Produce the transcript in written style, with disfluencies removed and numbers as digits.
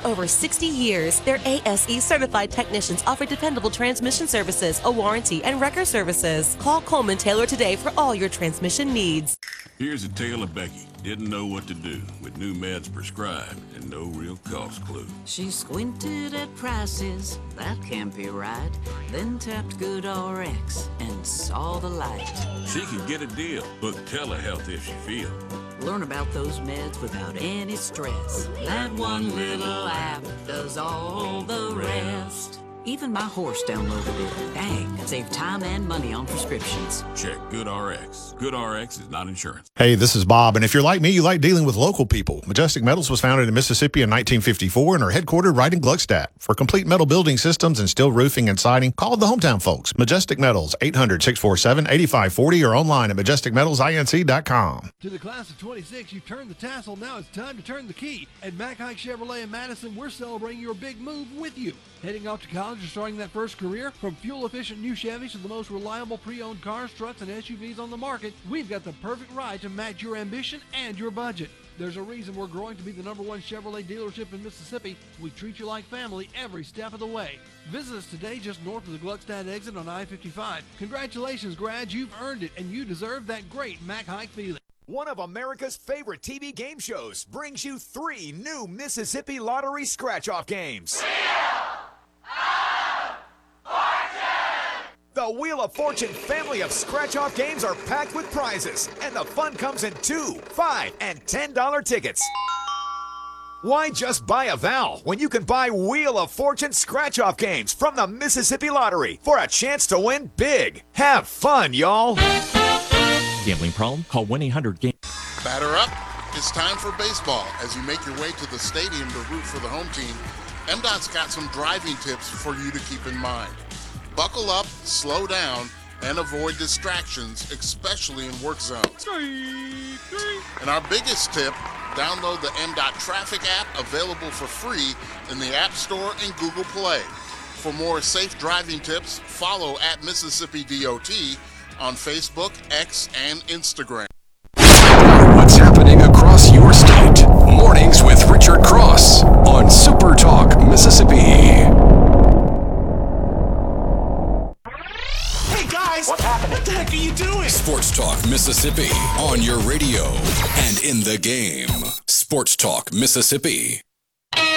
For over 60 years, their ASE certified technicians offer dependable transmission services, a warranty, and wrecker services. Call Coleman Taylor today for all your transmission needs. Here's a tale of Becky. Didn't know what to do with new meds prescribed and no real cost clue. She squinted at prices, that can't be right. Then tapped GoodRx and saw the light. She can get a deal. Book telehealth if she feels. Learn about those meds without any stress. That one little app does all the rest. Even my horse downloaded it. Dang, it saved time and money on prescriptions. Check GoodRx. GoodRx is not insurance. Hey, this is Bob, and if you're like me, you like dealing with local people. Majestic Metals was founded in Mississippi in 1954 and are headquartered right in Gluckstadt. For complete metal building systems and steel roofing and siding, call the hometown folks. Majestic Metals, 800-647-8540 or online at majesticmetalsinc.com. To the class of 26, you've turned the tassel. Now it's time to turn the key. At Mac Hike Chevrolet in Madison, we're celebrating your big move with you. Heading off to college or starting that first career? From fuel-efficient new Chevys to the most reliable pre-owned cars, trucks, and SUVs on the market, we've got the perfect ride to match your ambition and your budget. There's a reason we're growing to be the #1 Chevrolet dealership in Mississippi. We treat you like family every step of the way. Visit us today just north of the Gluckstadt exit on I-55. Congratulations, grads. You've earned it, and you deserve that great Mac Hike feeling. One of America's favorite TV game shows brings you 3 new Mississippi Lottery scratch-off games. The Wheel of Fortune family of scratch-off games are packed with prizes, and the fun comes in $2, $5, and $10 tickets. Why just buy a vowel when you can buy Wheel of Fortune scratch-off games from the Mississippi Lottery for a chance to win big? Have fun, y'all. Gambling problem? Call 1-800-GAME. Batter up. It's time for baseball. As you make your way to the stadium to root for the home team, MDOT's got some driving tips for you to keep in mind. Buckle up, slow down, and avoid distractions, especially in work zones. And our biggest tip, download the MDOT Traffic app, available for free in the App Store and Google Play. For more safe driving tips, follow at Mississippi DOT on Facebook, X, and Instagram. What's happening across your state? Mornings with Richard Cross on Super Talk Mississippi. What's happening? What the heck are you doing? Sports Talk Mississippi on your radio and in the game. Sports Talk Mississippi.